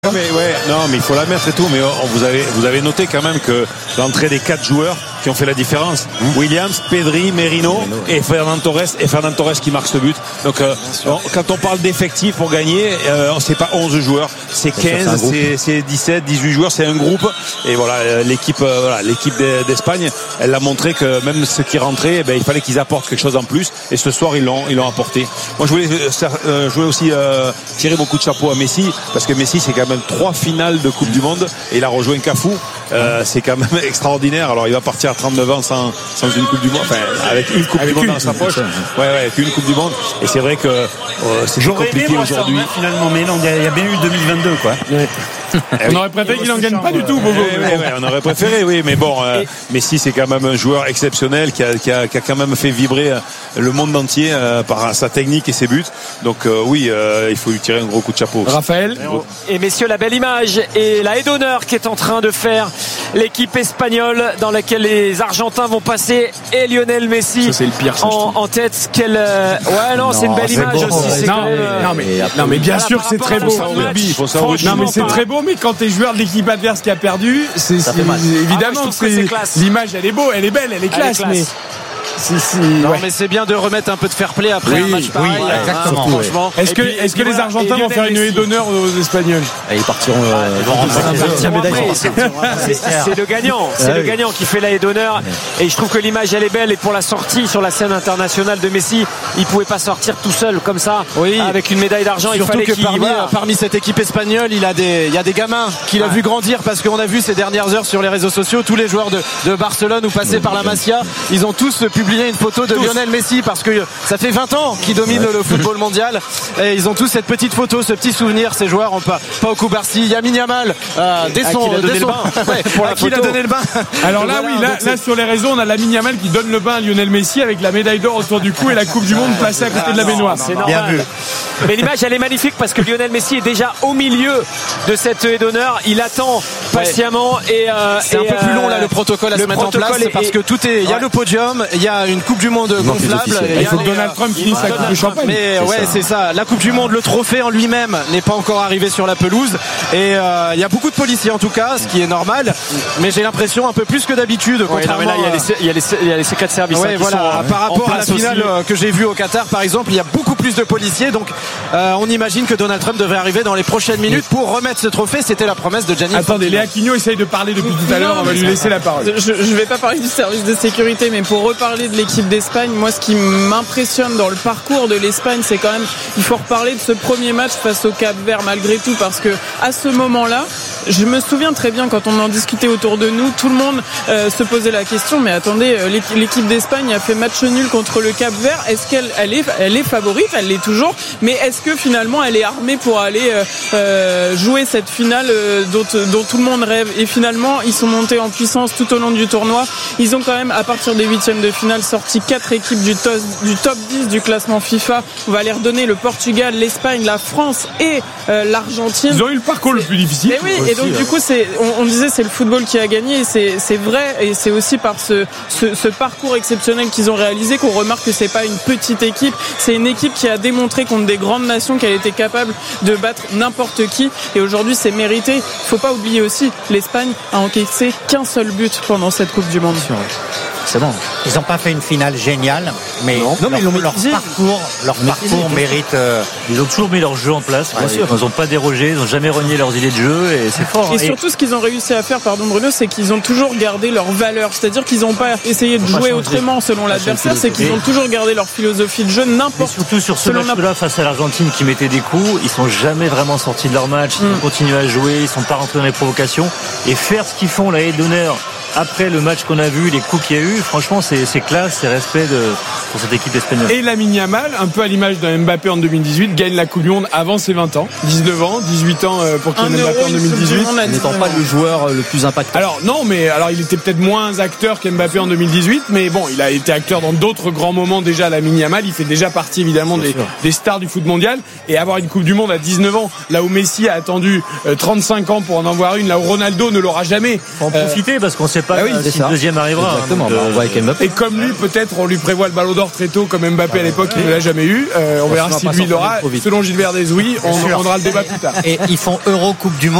Mais il faut la mettre et tout. Mais vous avez noté quand même que l'entrée des 4 joueurs qui ont fait la différence, Williams, Pedri, Merino et Fernand Torres qui marque ce but. Donc quand on parle d'effectifs pour gagner, c'est pas 11 joueurs, c'est 15, c'est 17, 18 joueurs, c'est un groupe. Et voilà, l'équipe d'Espagne, elle a montré que même ceux qui rentraient, il fallait qu'ils apportent quelque chose en plus. Et ce soir, ils l'ont apporté. Moi, je voulais aussi tirer beaucoup de chapeau à Messi, parce que Messi, c'est quand même 3 finales de Coupe du Monde et il a rejoint Cafou. C'est quand même extraordinaire. Alors, il va partir à 39 ans sans une Coupe du Monde, avec une Coupe du Monde dans sa poche. Avec une Coupe du Monde. Et c'est vrai que c'est compliqué aujourd'hui. Finalement, mais non, il y a bien eu 2022, quoi. Ouais. On aurait préféré qu'il n'en gagne pas du tout, Bobo. On aurait préféré, oui, mais bon, Messi, c'est quand même un joueur exceptionnel qui a quand même fait vibrer le monde entier par sa technique et ses buts. Donc il faut lui tirer un gros coup de chapeau. Raphaël. Et messieurs, la belle image et la haie d'honneur qui est en train de faire l'équipe espagnole, dans laquelle les Argentins vont passer, et Lionel Messi. Ça, c'est le pire, en tête. C'est une belle image beau, aussi. Non, mais bien sûr que c'est très beau. Non, mais c'est très beau. Mais quand t'es joueur de l'équipe adverse qui a perdu, c'est évidemment l'image, elle est beau, elle est belle, elle est classe, mais mais c'est bien de remettre un peu de fair play après un match pareil. Exactement. Franchement. Est-ce que les Argentins vont faire une haie d'honneur aux Espagnols? Ils partiront. C'est le gagnant. C'est le gagnant qui fait la haie d'honneur. Et je trouve que l'image, elle est belle. Et pour la sortie sur la scène internationale de Messi, il pouvait pas sortir tout seul comme ça, avec une médaille d'argent. Surtout il fallait que parmi cette équipe espagnole, il y a des gamins qu'il a vu grandir, parce qu'on a vu ces dernières heures sur les réseaux sociaux, tous les joueurs de Barcelone ou passés par la Masia, ils ont tous publié une photo de Lionel Messi, parce que ça fait 20 ans qu'il domine le football mondial, et ils ont tous cette petite photo, ce petit souvenir. Ces joueurs, pas au Koubarsi, Lamine Yamal, à qui il a donné le bain. Alors là, là sur les réseaux, on a Lamine Yamal qui donne le bain à Lionel Messi avec la médaille d'or autour du cou et la Coupe du Monde placée à côté de la baignoire. C'est normal. Bien vu. Mais l'image, elle est magnifique, parce que Lionel Messi est déjà au milieu de cette haie d'honneur. Il attend patiemment et c'est un peu plus long là, le protocole à se mettre en place, parce que il y a le podium, il y a une Coupe du Monde gonflable. Il faut que Donald Trump finisse la Coupe de Champagne. Mais c'est ça. La Coupe du Monde, le trophée en lui-même n'est pas encore arrivé sur la pelouse, et il y a beaucoup de policiers en tout cas, ce qui est normal. Mais j'ai l'impression un peu plus que d'habitude. Là, il y a les secrets de service. Par rapport à la finale que j'ai vue au Qatar, par exemple, il y a beaucoup plus de policiers. Donc on imagine que Donald Trump devrait arriver dans les prochaines minutes pour remettre ce trophée. C'était la promesse de Gianni. Attendez, Léa Quigno essaye de parler depuis tout à l'heure. On va lui laisser la parole. Je vais pas parler du service de sécurité, mais pour reparler de l'équipe d'Espagne, moi, ce qui m'impressionne dans le parcours de l'Espagne, c'est quand même, il faut reparler de ce premier match face au Cap-Vert malgré tout, parce que à ce moment-là, je me souviens très bien quand on en discutait autour de nous, tout le monde se posait la question, mais attendez, l'équipe d'Espagne a fait match nul contre le Cap-Vert. Est-ce qu'elle est favorite? Elle l'est toujours, mais est-ce que finalement elle est armée pour aller jouer cette finale dont tout le monde rêve? Et finalement, ils sont montés en puissance tout au long du tournoi. Ils ont quand même, à partir des 8e de finale, sorti 4 équipes du top 10 du classement FIFA. On va les redonner: le Portugal, l'Espagne, la France et l'Argentine. Ils ont eu le parcours le plus difficile. Et donc du coup, on disait, c'est le football qui a gagné, et c'est vrai, et c'est aussi par ce parcours exceptionnel qu'ils ont réalisé qu'on remarque que c'est pas une petite équipe, c'est une équipe qui a démontré contre des grandes nations qu'elle était capable de battre n'importe qui, et aujourd'hui c'est mérité. Faut pas oublier aussi, l'Espagne a encaissé qu'un seul but pendant cette Coupe du Monde. C'est bon. Ils n'ont pas fait une finale géniale, mais leur parcours mérite. Ils ont toujours mis leur jeu en place. Ils n'ont pas dérogé, ils n'ont jamais renié leurs idées de jeu, et c'est fort. Et surtout, ce qu'ils ont réussi à faire, pardon Bruno, c'est qu'ils ont toujours gardé leur valeur. C'est-à-dire qu'ils n'ont pas essayé de jouer autrement selon l'adversaire, c'est qu'ils ont toujours gardé leur philosophie de jeu, n'importe. Et surtout sur ce match-là face à l'Argentine qui mettait des coups, ils sont jamais vraiment sortis de leur match. Ils ont continué à jouer, ils sont pas rentrés dans les provocations, et faire ce qu'ils font, la haie d'honneur. Après le match qu'on a vu, les coups qu'il y a eu, franchement, c'est classe, c'est respect pour cette équipe espagnole. Et Lamine Yamal, un peu à l'image d'un Mbappé en 2018, gagne la Coupe du Monde avant ses 20 ans. 19 ans, 18 ans pour Kylian Mbappé en 2018. N'étant pas le joueur le plus impactant. Alors non, mais il était peut-être moins acteur qu'Mbappé en 2018, mais bon, il a été acteur dans d'autres grands moments déjà. Lamine Yamal, il fait déjà partie évidemment des stars du foot mondial. Et avoir une Coupe du Monde à 19 ans, là où Messi a attendu 35 ans pour en avoir une, là où Ronaldo ne l'aura jamais. Faut en profiter, parce qu'on sait sait pas si le deuxième arrivera. Exactement. On voit avec Mbappé. Et comme lui, peut-être, on lui prévoit le Ballon d'Or très tôt, comme Mbappé à l'époque, il ne l'a jamais eu. On verra si lui l'aura. Selon Gilbert Desouy, on aura le débat plus tard. Et ils font Euro Coupe du Monde.